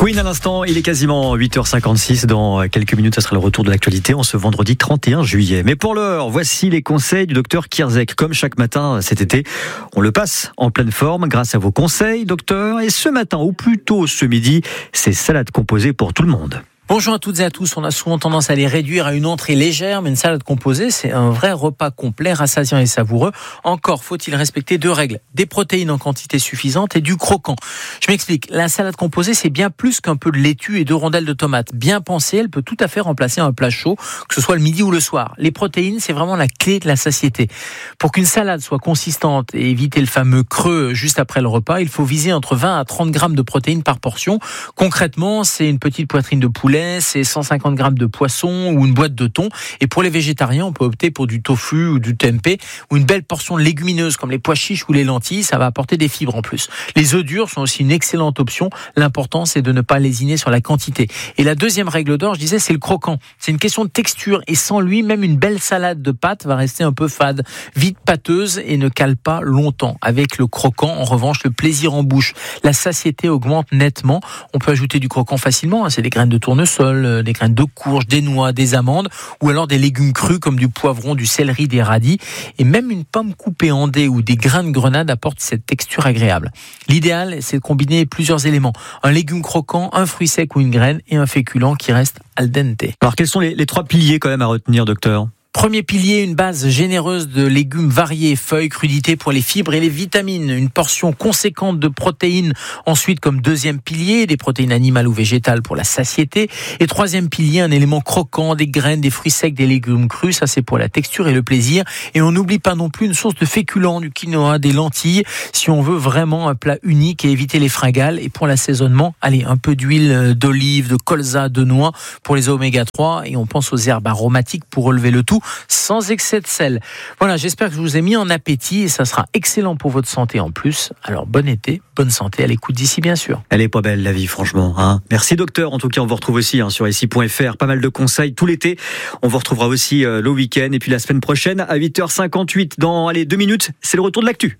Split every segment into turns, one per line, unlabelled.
Queen à l'instant, il est quasiment 8h56. Dans quelques minutes, ça sera le retour de l'actualité en ce vendredi 31 juillet. Mais pour l'heure, voici les conseils du docteur Kierzek. Comme chaque matin cet été, on le passe en pleine forme grâce à vos conseils, docteur. Et ce matin, ou plutôt ce midi, c'est salade composée pour tout le monde.
Bonjour à toutes et à tous. On a souvent tendance à les réduire à une entrée légère, mais une salade composée, c'est un vrai repas complet, rassasiant et savoureux. Encore faut-il respecter deux règles. Des protéines en quantité suffisante et du croquant. Je m'explique. La salade composée, c'est bien plus qu'un peu de laitue et deux rondelles de tomates. Bien pensée, elle peut tout à fait remplacer un plat chaud, que ce soit le midi ou le soir. Les protéines, c'est vraiment la clé de la satiété. Pour qu'une salade soit consistante et éviter le fameux creux juste après le repas, il faut viser entre 20 à 30 grammes de protéines par portion. Concrètement, c'est une petite poitrine de poulet, c'est 150 grammes de poisson ou une boîte de thon. Et pour les végétariens, on peut opter pour du tofu ou du tempeh ou une belle portion de légumineuses comme les pois chiches ou les lentilles. Ça va apporter des fibres en plus. Les œufs durs sont aussi une excellente option. L'important, c'est de ne pas lésiner sur la quantité. Et la deuxième règle d'or, je disais, c'est le croquant. C'est une question de texture et sans lui, même une belle salade de pâtes va rester un peu fade, vite pâteuse et ne cale pas longtemps. Avec le croquant, en revanche, le plaisir en bouche, la satiété augmente nettement. On peut ajouter du croquant facilement. C'est des graines de tournesol, des graines de courge, des noix, des amandes ou alors des légumes crus comme du poivron, du céleri, des radis et même une pomme coupée en dés ou des grains de grenade apportent cette texture agréable. L'idéal, c'est de combiner plusieurs éléments. Un légume croquant, un fruit sec ou une graine et un féculent qui reste al dente.
Alors quels sont les trois piliers quand même à retenir, docteur ?
Premier pilier, une base généreuse de légumes variés, feuilles, crudités pour les fibres et les vitamines. Une portion conséquente de protéines. Ensuite, comme deuxième pilier, des protéines animales ou végétales pour la satiété. Et troisième pilier, un élément croquant, des graines, des fruits secs, des légumes crus. Ça, c'est pour la texture et le plaisir. Et on n'oublie pas non plus une source de féculents, du quinoa, des lentilles, si on veut vraiment un plat unique et éviter les fringales. Et pour l'assaisonnement, allez, un peu d'huile d'olive, de colza, de noix pour les oméga 3. Et on pense aux herbes aromatiques pour relever le tout, sans excès de sel. Voilà, j'espère que je vous ai mis en appétit et ça sera excellent pour votre santé en plus. Alors bon été, bonne santé à l'écoute d'ici bien sûr.
Elle est pas belle la vie franchement, hein. Merci docteur, en tout cas on vous retrouve aussi sur ici.fr, pas mal de conseils tout l'été. On vous retrouvera aussi le week-end et puis la semaine prochaine à 8h58 dans 2 minutes, c'est le retour de l'actu.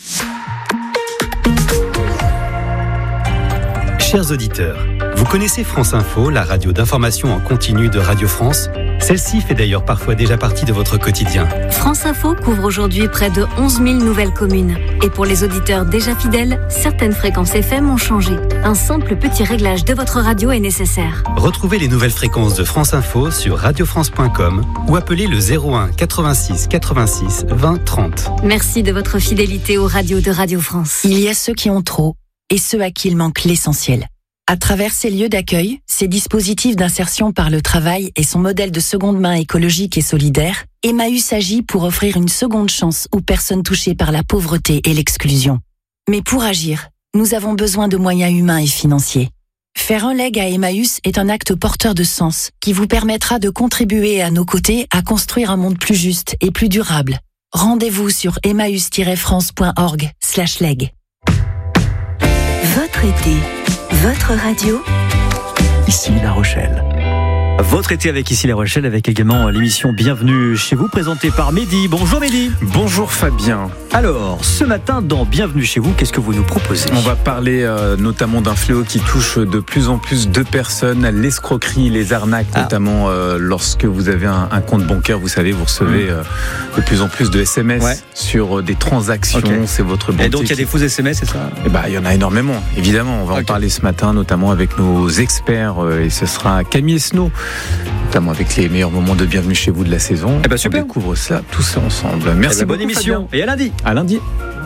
Chers auditeurs, vous connaissez France Info, la radio d'information en continu de Radio France ? Celle-ci fait d'ailleurs parfois déjà partie de votre quotidien.
France Info couvre aujourd'hui près de 11 000 nouvelles communes. Et pour les auditeurs déjà fidèles, certaines fréquences FM ont changé. Un simple petit réglage de votre radio est nécessaire.
Retrouvez les nouvelles fréquences de France Info sur radiofrance.com ou appelez le 01 86 86 20 30.
Merci de votre fidélité aux radios de Radio France.
Il y a ceux qui ont trop et ceux à qui il manque l'essentiel. À travers ces lieux d'accueil, ces dispositifs d'insertion par le travail et son modèle de seconde main écologique et solidaire, Emmaüs agit pour offrir une seconde chance aux personnes touchées par la pauvreté et l'exclusion. Mais pour agir, nous avons besoin de moyens humains et financiers. Faire un leg à Emmaüs est un acte porteur de sens qui vous permettra de contribuer à nos côtés à construire un monde plus juste et plus durable. Rendez-vous sur emmaüs-france.org/leg.
Votre été, votre radio,
ici La Rochelle. Votre été avec Ici La Rochelle, avec également l'émission Bienvenue chez vous, présentée par Mehdi. Bonjour Mehdi.
Bonjour Fabien.
Alors, ce matin dans Bienvenue chez vous, qu'est-ce que vous nous proposez ?
On va parler notamment d'un fléau qui touche de plus en plus de personnes, l'escroquerie, les arnaques, notamment lorsque vous avez un compte bancaire, vous savez, vous recevez de plus en plus de SMS sur des transactions, c'est votre banque.
Et donc il y a des faux SMS, c'est ça ?
Il y en a énormément, évidemment. On va en parler ce matin, notamment avec nos experts, et ce sera Camille Esnault, notamment avec les meilleurs moments de Bienvenue chez vous de la saison.
Super.
On découvre ça tous ensemble. Merci beaucoup,
bonne émission.
Fabien.
Et à lundi.
À lundi.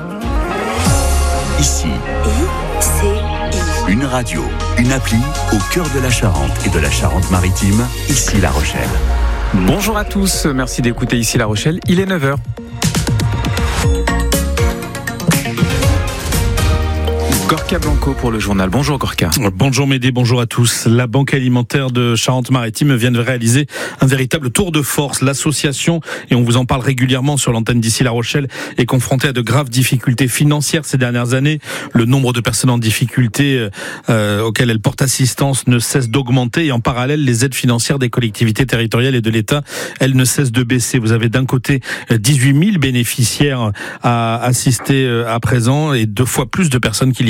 Ici, une radio, une appli au cœur de la Charente et de la Charente-Maritime. Ici La Rochelle.
Bonjour à tous, merci d'écouter Ici La Rochelle. Il est 9h. Gorka Blanco pour le journal. Bonjour Gorka.
Bonjour Mehdi, bonjour à tous. La Banque alimentaire de Charente-Maritime vient de réaliser un véritable tour de force. L'association, et on vous en parle régulièrement sur l'antenne d'Ici La Rochelle, est confrontée à de graves difficultés financières ces dernières années. Le nombre de personnes en difficulté auxquelles elle porte assistance ne cesse d'augmenter, et en parallèle, les aides financières des collectivités territoriales et de l'État, elles ne cessent de baisser. Vous avez d'un côté 18 000 bénéficiaires à assister à présent, et 2 fois plus de personnes qu'il y a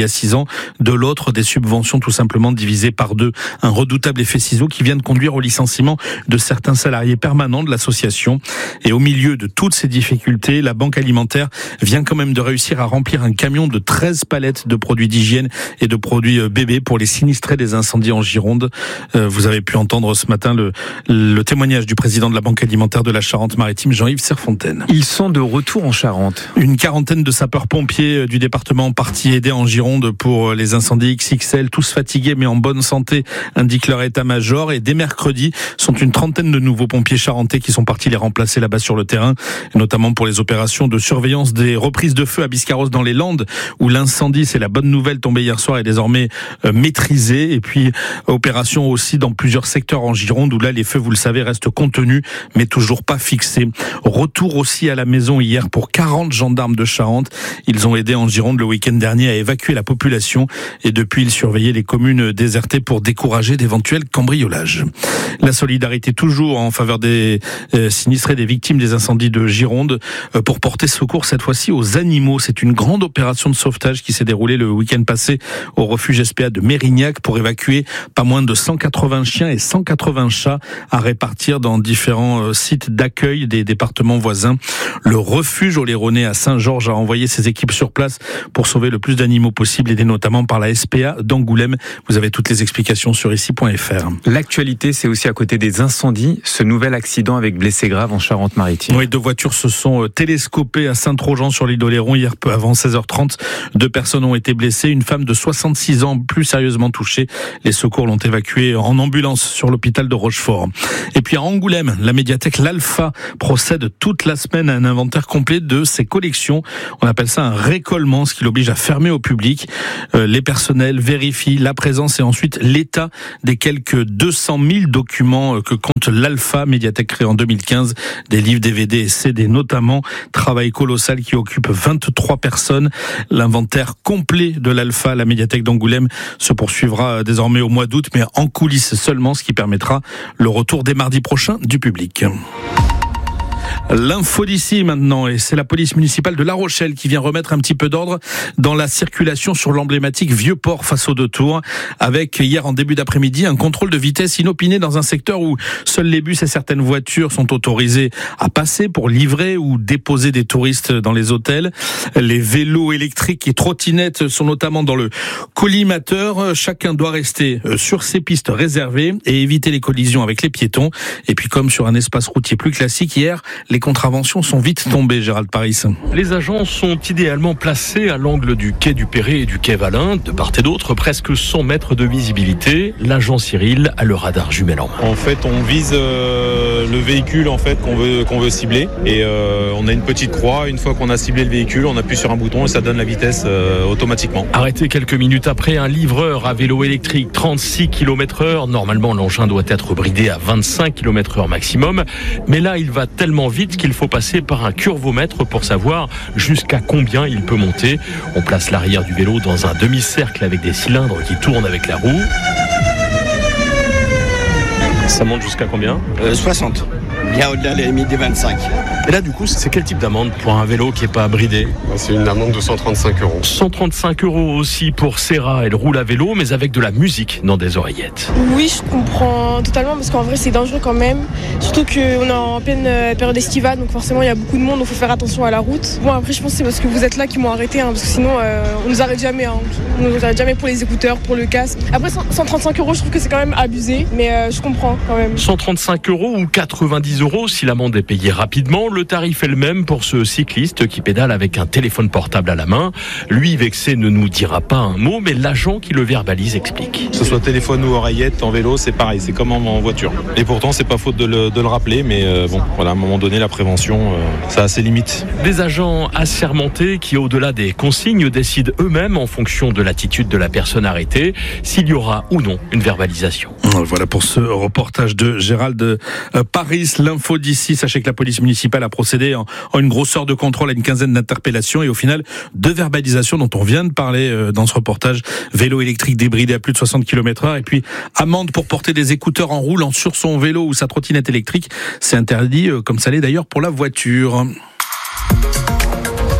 a 6 ans. De l'autre, des subventions tout simplement divisées par 2. Un redoutable effet ciseau qui vient de conduire au licenciement de certains salariés permanents de l'association. Et au milieu de toutes ces difficultés, la Banque alimentaire vient quand même de réussir à remplir un camion de 13 palettes de produits d'hygiène et de produits bébés pour les sinistrés des incendies en Gironde. Vous avez pu entendre ce matin le témoignage du président de la Banque alimentaire de la Charente-Maritime, Jean-Yves Serfontaine.
Ils sont de retour en Charente.
Une quarantaine de sapeurs-pompiers du département partis aider en Gironde pour les incendies XXL, tous fatigués mais en bonne santé, indique leur état-major. Et dès mercredi, sont une trentaine de nouveaux pompiers charentais qui sont partis les remplacer là-bas sur le terrain, notamment pour les opérations de surveillance des reprises de feu à Biscarrosse dans les Landes, où l'incendie, c'est la bonne nouvelle tombée hier soir, est désormais maîtrisé. Et puis, opération aussi dans plusieurs secteurs en Gironde, où là, les feux, vous le savez, restent contenus, mais toujours pas fixés. Retour aussi à la maison hier pour 40 gendarmes de Charente. Ils ont aidé en Gironde le week-end dernier à évacuer la population et depuis, ils surveillaient les communes désertées pour décourager d'éventuels cambriolages. La solidarité toujours en faveur des sinistrés, des victimes des incendies de Gironde, pour porter secours cette fois-ci aux animaux. C'est une grande opération de sauvetage qui s'est déroulée le week-end passé au refuge SPA de Mérignac pour évacuer pas moins de 180 chiens et 180 chats à répartir dans différents sites d'accueil des départements voisins. Le refuge Oléronais à Saint-Georges a envoyé ses équipes sur place pour sauver le plus d'animaux possible, aidés notamment par la SPA d'Angoulême. Vous avez toutes les explications sur ici.fr.
L'actualité, c'est aussi à côté des incendies, ce nouvel accident avec blessés graves en Charente-Maritime.
Oui, 2 voitures se sont télescopées à Saint-Trojan sur l'île d'Oléron hier peu avant 16h30. 2 personnes ont été blessées, une femme de 66 ans plus sérieusement touchée. Les secours l'ont évacuée en ambulance sur l'hôpital de Rochefort. Et puis à Angoulême, la médiathèque L'Alpha procède toute la semaine à un inventaire complet de ses collections. On appelle ça un récollement, ce qui l'oblige à fermer au public. Les personnels vérifient la présence et ensuite l'état des quelques 200 000 documents que compte l'Alpha, médiathèque créée en 2015, des livres, DVD et CD notamment. Travail colossal qui occupe 23 personnes. L'inventaire complet de l'Alpha, la médiathèque d'Angoulême, se poursuivra désormais au mois d'août, mais en coulisses seulement, ce qui permettra le retour dès mardi prochain du public. L'info d'ici maintenant, et c'est la police municipale de La Rochelle qui vient remettre un petit peu d'ordre dans la circulation sur l'emblématique Vieux-Port face aux 2 tours, avec hier en début d'après-midi un contrôle de vitesse inopiné dans un secteur où seuls les bus et certaines voitures sont autorisés à passer pour livrer ou déposer des touristes dans les hôtels. Les vélos électriques et trottinettes sont notamment dans le collimateur. Chacun doit rester sur ses pistes réservées et éviter les collisions avec les piétons. Et puis comme sur un espace routier plus classique hier, les contraventions sont vite tombées, Gérald Paris.
Les agents sont idéalement placés à l'angle du quai du Perret et du quai Valin, de part et d'autre, presque 100 mètres de visibilité. L'agent Cyril a le radar jumelle en main.
En fait, on vise le véhicule en fait qu'on veut cibler et on a une petite croix. Une fois qu'on a ciblé le véhicule, on appuie sur un bouton et ça donne la vitesse automatiquement.
Arrêté quelques minutes après, un livreur à vélo électrique 36 km/h. Normalement, l'engin doit être bridé à 25 km/h maximum, mais là, il va tellement vite qu'il faut passer par un curvomètre pour savoir jusqu'à combien il peut monter. On place l'arrière du vélo dans un demi-cercle avec des cylindres qui tournent avec la roue. Ça monte jusqu'à combien ?
60. Bien au-delà des limites des 25.
Et là, du coup, c'est quel type d'amende pour un vélo qui n'est pas bridé ?
C'est une amende de 135 €.
135 € aussi pour Serra. Elle roule à vélo, mais avec de la musique dans des oreillettes.
Oui, je comprends totalement, parce qu'en vrai, c'est dangereux quand même. Surtout qu'on est en pleine période estivale, donc forcément, il y a beaucoup de monde, donc il faut faire attention à la route. Bon, après, je pense que c'est parce que vous êtes là qu'ils m'ont arrêté, parce que sinon, on nous arrête jamais. On nous arrête jamais pour les écouteurs, pour le casque. Après, 135 €, je trouve que c'est quand même abusé, mais je comprends quand même.
135 € ou 90 € si l'amende est payée rapidement. Le tarif est le même pour ce cycliste qui pédale avec un téléphone portable à la main. Lui, vexé, ne nous dira pas un mot, mais l'agent qui le verbalise explique.
Que ce soit téléphone ou oreillette, en vélo, c'est pareil, c'est comme en voiture. Et pourtant, c'est pas faute de le rappeler, mais bon, voilà, à un moment donné, la prévention, ça a ses limites.
Des agents assermentés qui, au-delà des consignes, décident eux-mêmes, en fonction de l'attitude de la personne arrêtée, s'il y aura ou non une verbalisation.
Voilà pour ce reportage de Gérald Paris. L'info d'ici, sachez que la police municipale a procédé en une grosse heure de contrôle à une quinzaine d'interpellations et au final 2 verbalisations dont on vient de parler dans ce reportage. Vélo électrique débridé à plus de 60 km/h et puis amende pour porter des écouteurs en roulant sur son vélo ou sa trottinette électrique. C'est interdit, comme ça l'est d'ailleurs pour la voiture.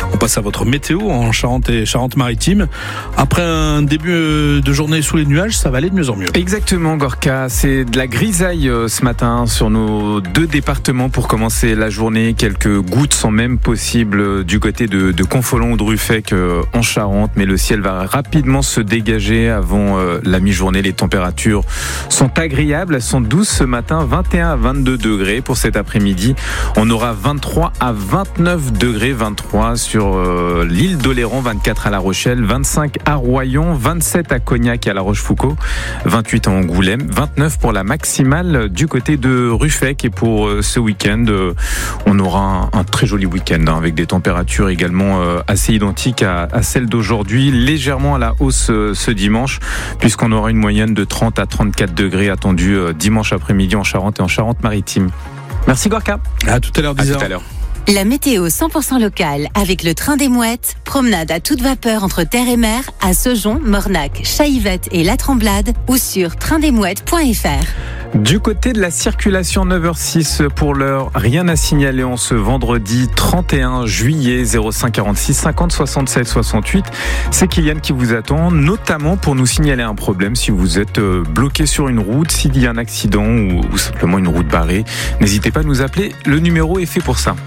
On passe à votre météo en Charente et Charente-Maritime. Après un début de journée sous les nuages, ça va aller de mieux en mieux.
Exactement, Gorka. C'est de la grisaille ce matin sur nos 2 départements pour commencer la journée. Quelques gouttes sont même possibles du côté de Confolens ou de Ruffec en Charente, mais le ciel va rapidement se dégager avant la mi-journée. Les températures sont agréables, elles sont douces ce matin, 21 à 22 degrés. Pour cet après-midi, on aura 23 à 29 degrés, 23 sur l'île d'Oléron, 24 à La Rochelle, 25 à Royan, 27 à Cognac et à La Rochefoucauld, 28 à Angoulême, 29 pour la maximale du côté de Ruffec. Et pour ce week-end, on aura un très joli week-end avec des températures également assez identiques à celles d'aujourd'hui, légèrement à la hausse ce dimanche, puisqu'on aura une moyenne de 30 à 34 degrés attendue dimanche après-midi en Charente et en Charente-Maritime. Merci Gorka.
À tout à l'heure, 10h.
À tout à l'heure.
La météo 100% locale avec le train des Mouettes. Promenade à toute vapeur entre terre et mer à Saujon, Mornac, Chaillevette et La Tremblade ou sur traindesmouettes.fr.
Du côté de la circulation, 9h06 pour l'heure, rien à signaler en ce vendredi 31 juillet, 05 46 50 67 68. C'est Kylian qui vous attend, notamment pour nous signaler un problème si vous êtes bloqué sur une route, s'il y a un accident ou simplement une route barrée. N'hésitez pas à nous appeler, le numéro est fait pour ça.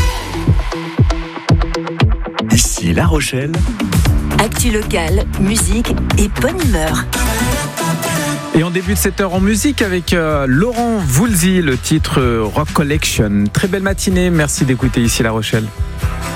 Ici La Rochelle.
Actu locale, musique et bonne humeur.
Et on débute cette heure en musique avec Laurent Voulzy, le titre Rock Collection. Très belle matinée, merci d'écouter Ici La Rochelle.